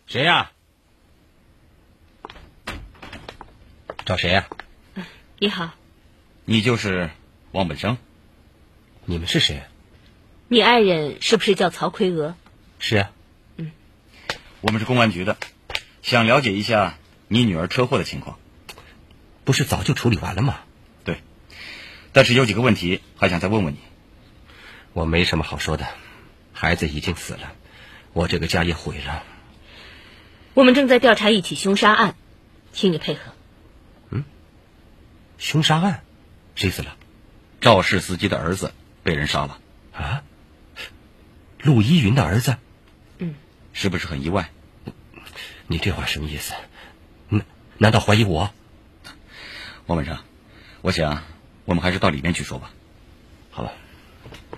谁呀？找谁呀？ 你好。 你就是王本生？ 你们是谁？ 你爱人是不是叫曹奎娥？ 是啊。 我们是公安局的，想了解一下你女儿车祸的情况。 不是早就处理完了吗？ 对，但是有几个问题还想再问问你。 我没什么好说的，孩子已经死了，我这个家也毁了。 我们正在调查一起凶杀案，请你配合。 凶杀案？谁死了？ 肇事司机的儿子被人杀了。 啊？陆依云的儿子？ 是不是很意外？ 你这话什么意思？难道怀疑我？ 王本生，我想我们还是到里面去说吧。 好吧。